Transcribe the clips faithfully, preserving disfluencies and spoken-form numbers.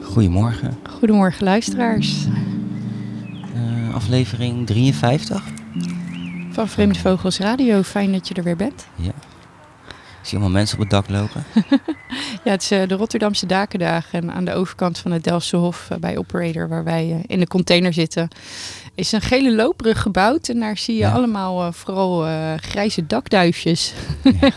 Goedemorgen. Goedemorgen luisteraars. Uh, aflevering drieënvijftig. Van Vreemde Vogels Radio. Fijn dat je er weer bent. Ja. Ik zie allemaal mensen op het dak lopen. Ja, het is uh, de Rotterdamse Dakendagen. En aan de overkant van het Delftse Hof uh, bij Operator, waar wij uh, in de container zitten, is een gele loopbrug gebouwd. En daar zie je ja. allemaal uh, vooral uh, grijze dakduifjes. Ja.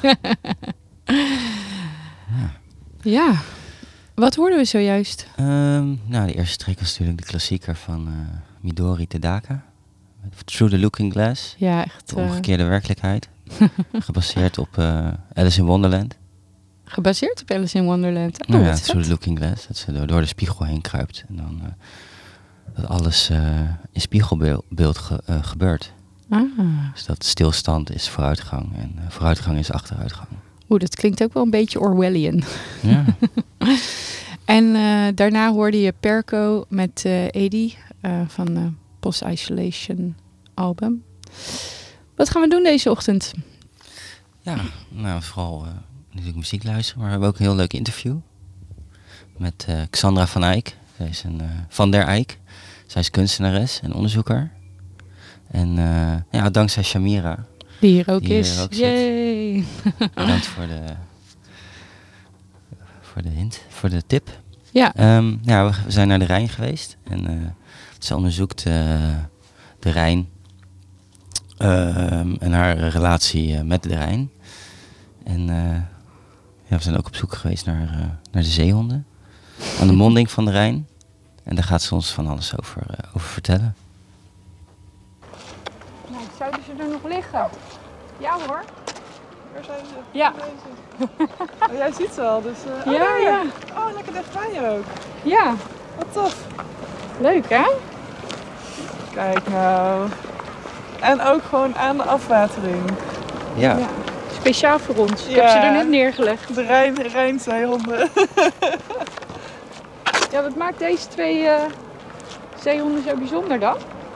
ja. ja. Wat hoorden we zojuist? Um, nou, de eerste track was natuurlijk de klassieker van uh, Midori Tadaka. Through the Looking Glass. Ja, echt. De omgekeerde uh... werkelijkheid. Gebaseerd op uh, Alice in Wonderland. Gebaseerd op Alice in Wonderland? Oh, nou ja, Through the Looking Glass. Dat ze door, door de spiegel heen kruipt. En dan uh, dat alles uh, in spiegelbeeld ge, uh, gebeurt. Ah. Dus dat stilstand is vooruitgang en uh, vooruitgang is achteruitgang. Oeh, dat klinkt ook wel een beetje Orwellian. Ja. En uh, daarna hoorde je Perco met uh, Eddie uh, van de uh, Post Isolation album. Wat gaan we doen deze ochtend? Ja, nou vooral uh, natuurlijk muziek luisteren, maar we hebben ook een heel leuk interview met uh, Xandra van Eyck. Zij is een uh, van der Eyck. Zij is kunstenares en onderzoeker. En uh, ja, dankzij Shamira. Die hier ook die is. Hier ook Yay! Bedankt voor de, voor de hint, voor de tip. Ja. Um, ja, we, we zijn naar de Rijn geweest. En uh, ze onderzoekt uh, de Rijn. Uh, en haar relatie uh, met de Rijn. En uh, ja, we zijn ook op zoek geweest naar, uh, naar de zeehonden. Aan de monding van de Rijn. En daar gaat ze ons van alles over, uh, over vertellen. Nou, zouden ze er nog liggen? Ja hoor. Waar zijn ze? Ja. Oh, jij ziet ze al, dus... Uh, oh, ja, daar. ja. Oh, lekker dichtbij ook. Ja. Wat tof. Leuk, hè? Kijk nou. En ook gewoon aan de afwatering. Ja. ja. Speciaal voor ons. Ik ja. heb ze er net neergelegd. De Rijn, Rijnzeehonden. Ja, wat maakt deze twee uh, zeehonden zo bijzonder dan?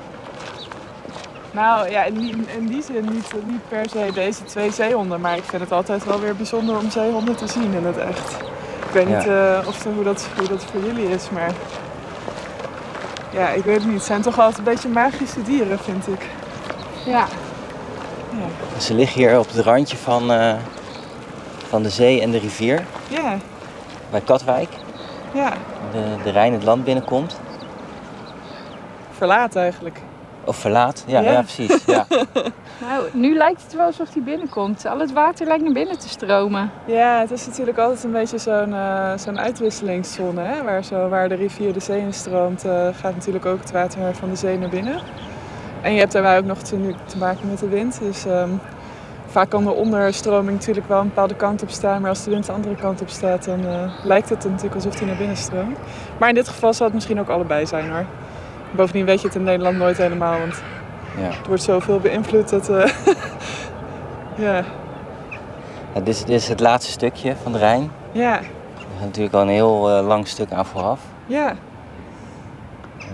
Nou ja, in die, in die zin niet, niet per se deze twee zeehonden. Maar ik vind het altijd wel weer bijzonder om zeehonden te zien in het echt. Ik weet ja. niet uh, of, hoe, dat, hoe dat voor jullie is, maar... Ja, ik weet het niet. Het zijn toch altijd een beetje magische dieren, vind ik. Ja. ja. Ze liggen hier op het randje van, uh, van de zee en de rivier. Ja. Bij Katwijk. Ja. De, de Rijn het land binnenkomt. Verlaat eigenlijk. Of verlaat, ja, ja. ja precies. Ja. Nou, nu lijkt het wel alsof hij binnenkomt. Al het water lijkt naar binnen te stromen. Ja, het is natuurlijk altijd een beetje zo'n, uh, zo'n uitwisselingszone. Hè? Waar, zo, waar de rivier de zee in stroomt, uh, gaat natuurlijk ook het water van de zee naar binnen. En je hebt daarbij ook nog te, te maken met de wind. Dus um, vaak kan de onderstroming natuurlijk wel een bepaalde kant op staan. Maar als de wind de andere kant op staat, dan uh, lijkt het natuurlijk alsof die naar binnen stroomt. Maar in dit geval zal het misschien ook allebei zijn hoor. Bovendien weet je het in Nederland nooit helemaal, want ja. het wordt zoveel beïnvloed dat... Uh, ja. Ja, dit, is, dit is het laatste stukje van de Rijn. Ja. Er gaat natuurlijk al een heel uh, lang stuk aan vooraf. Ja. Uh,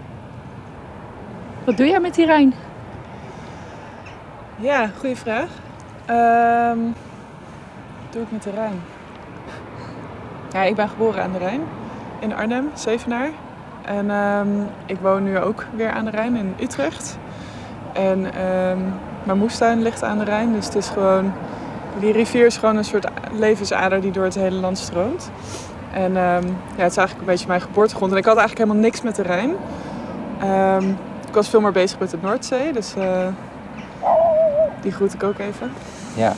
Wat doe jij met die Rijn? Ja, goede vraag. Um, wat doe ik met de Rijn? Ja, ik ben geboren aan de Rijn, in Arnhem, Zevenaar. En um, ik woon nu ook weer aan de Rijn in Utrecht. En um, mijn moestuin ligt aan de Rijn, dus het is gewoon... Die rivier is gewoon een soort levensader die door het hele land stroomt. En um, ja, het is eigenlijk een beetje mijn geboortegrond. En ik had eigenlijk helemaal niks met de Rijn. Um, ik was veel meer bezig met de Noordzee, dus uh, die groet ik ook even. Ja.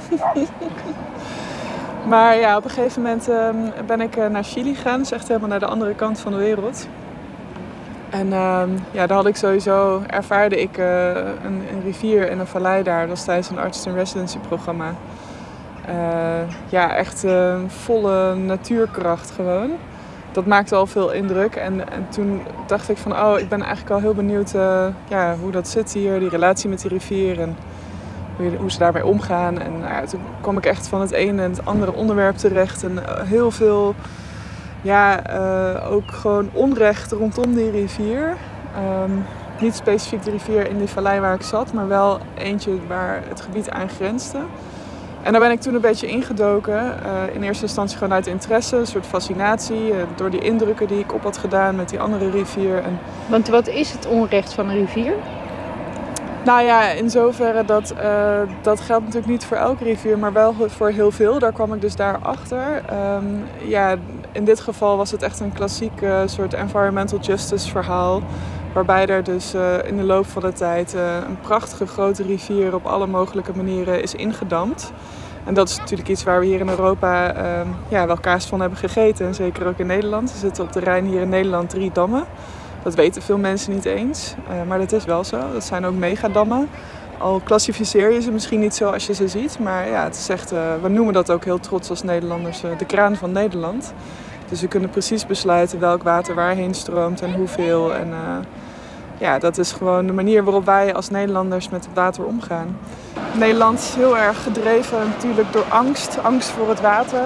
Maar ja, op een gegeven moment um, ben ik uh, naar Chili gegaan. Dus echt helemaal naar de andere kant van de wereld. En um, ja, daar had ik sowieso, ervaarde ik uh, een, een rivier en een vallei daar. Dat was tijdens een Artist in Residency programma. Uh, ja, echt uh, volle natuurkracht gewoon. Dat maakte al veel indruk. En, en toen dacht ik van, oh, ik ben eigenlijk al heel benieuwd uh, ja, hoe dat zit hier. Die relatie met die rivier en hoe, hoe ze daarmee omgaan. En nou ja, toen kwam ik echt van het ene en het andere onderwerp terecht. En uh, heel veel... Ja, uh, ook gewoon onrecht rondom die rivier. Um, niet specifiek de rivier in die vallei waar ik zat, maar wel eentje waar het gebied aan grensde. En daar ben ik toen een beetje ingedoken. Uh, in eerste instantie gewoon uit interesse, een soort fascinatie. Uh, door die indrukken die ik op had gedaan met die andere rivier. En... Want wat is het onrecht van een rivier? Nou ja, in zoverre dat, uh, dat geldt natuurlijk niet voor elke rivier, maar wel voor heel veel. Daar kwam ik dus daarachter. Um, ja, in dit geval was het echt een klassiek uh, soort environmental justice verhaal. Waarbij er dus uh, in de loop van de tijd uh, een prachtige grote rivier op alle mogelijke manieren is ingedamd. En dat is natuurlijk iets waar we hier in Europa uh, ja, wel kaas van hebben gegeten. En zeker ook in Nederland. Er zitten op de Rijn hier in Nederland drie dammen. Dat weten veel mensen niet eens. Uh, maar dat is wel zo. Dat zijn ook megadammen. Al klassificeer je ze misschien niet zo als je ze ziet. Maar ja, het is echt, uh, we noemen dat ook heel trots als Nederlanders uh, de kraan van Nederland. Dus we kunnen precies besluiten welk water waarheen stroomt en hoeveel. En, uh, Ja, dat is gewoon de manier waarop wij als Nederlanders met het water omgaan. Nederland is heel erg gedreven natuurlijk door angst, angst voor het water.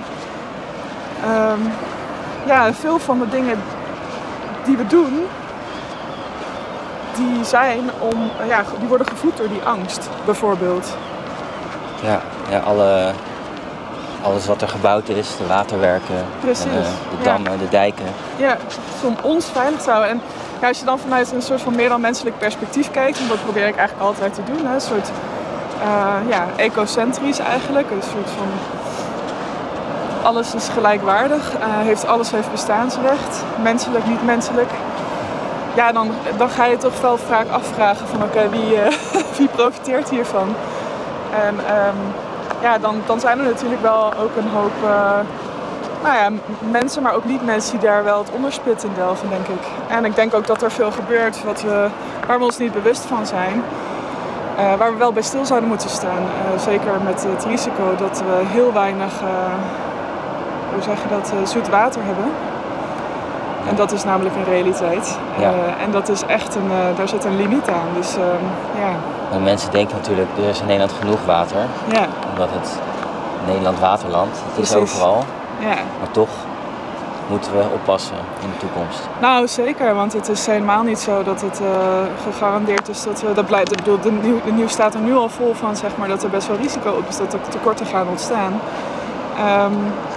Um, ja, veel van de dingen die we doen, die zijn om, ja, die worden gevoed door die angst, bijvoorbeeld. Ja, ja alle, alles wat er gebouwd is, de waterwerken, Precies, en, uh, de dammen, ja. de dijken. Ja, om ons veilig te houden. En ja, als je dan vanuit een soort van meer dan menselijk perspectief kijkt, en dat probeer ik eigenlijk altijd te doen, hè, een soort uh, ja, ecocentrisch eigenlijk, een soort van alles is gelijkwaardig, uh, heeft, alles heeft bestaansrecht, menselijk, niet menselijk. Ja, dan, dan ga je toch wel vaak afvragen van oké, okay, wie, uh, wie profiteert hiervan? En um, ja, dan, dan zijn er natuurlijk wel ook een hoop uh, nou ja, mensen, maar ook niet mensen die daar wel het onderspit in delven, denk ik. En ik denk ook dat er veel gebeurt wat we, waar we ons niet bewust van zijn. Uh, waar we wel bij stil zouden moeten staan. Uh, zeker met het risico dat we heel weinig, uh, hoe zeg je dat, uh, zoet water hebben. En dat is namelijk een realiteit. Ja. Uh, en dat is echt een, uh, daar zit een limiet aan. Dus uh, ja. En mensen denken natuurlijk, er is in Nederland genoeg water. Ja. Omdat het Nederland waterland, het is Precies. overal. Ja. Maar toch moeten we oppassen in de toekomst. Nou, zeker. Want het is helemaal niet zo dat het uh, gegarandeerd is dat we... Dat blijft, ik bedoel, de, nieuw, de nieuws staat er nu al vol van, zeg maar, dat er best wel risico op is dat er tekorten gaan ontstaan. Um,